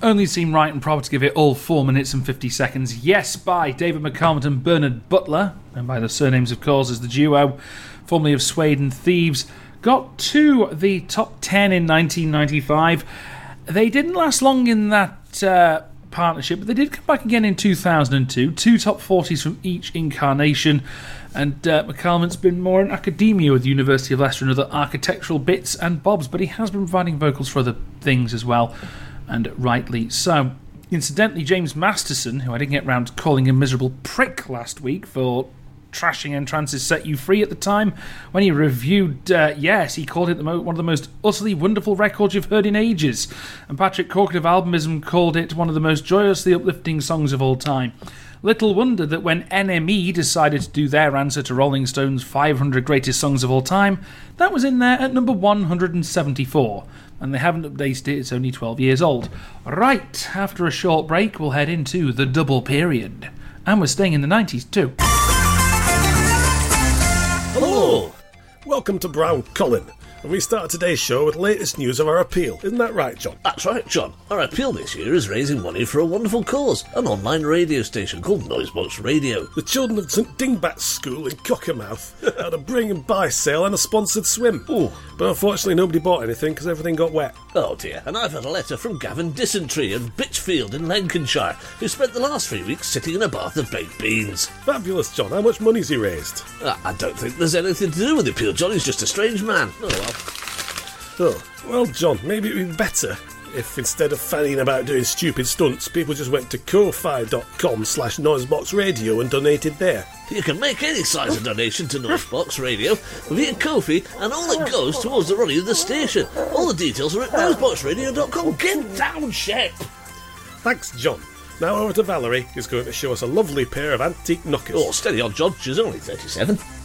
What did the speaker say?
only seemed right and proper to give it all 4 minutes and 50 seconds. Yes, by David McCalmont and Bernard Butler, and by the surnames, of course, as the duo, formerly of Suede and Thieves, got to the top 10 in 1995. They didn't last long in that partnership, but they did come back again in 2002. 2 top 40s from each incarnation, and McCalmont's been more in academia with the University of Leicester and other architectural bits and bobs, but he has been providing vocals for other things as well, and rightly so. Incidentally, James Masterson, who I didn't get round to calling a miserable prick last week for trashing Entrance's Set You Free at the time, when he reviewed Yes, he called it one of the most utterly wonderful records you've heard in ages, and Patrick Corkin of Albumism called it one of the most joyously uplifting songs of all time. Little wonder that when NME decided to do their answer to Rolling Stone's 500 greatest songs of all time, that was in there at number 174, and they haven't updated it, it's only 12 years old. Right, after a short break, we'll head into the double period, and we're staying in the 90s too. Hello! Welcome to Brown Colin, and we start today's show with the latest news of our appeal. Isn't that right, John? That's right, John. Our appeal this year is raising money for a wonderful cause, an online radio station called Noisebox Radio. The children of St Dingbat's School in Cockermouth had a bring and buy sale and a sponsored swim. Ooh. But unfortunately nobody bought anything because everything got wet. Oh dear, and I've had a letter from Gavin Dysentery of Bitchfield in Lancashire, who spent the last 3 weeks sitting in a bath of baked beans. Fabulous, John. How much money's he raised? I don't think there's anything to do with the appeal, John. He's just a strange man. Oh well. Oh, well, John, maybe it'd be better if instead of fanning about doing stupid stunts, people just went to ko-fi.com/noiseboxradio and donated there. You can make any size of donation to Noisebox Radio via Ko-fi, and all it goes towards the running of the station. All the details are at noiseboxradio.com. Get down, ship! Thanks, John. Now over to Valerie, who's going to show us a lovely pair of antique knockers. Oh, steady on, John. She's only 37.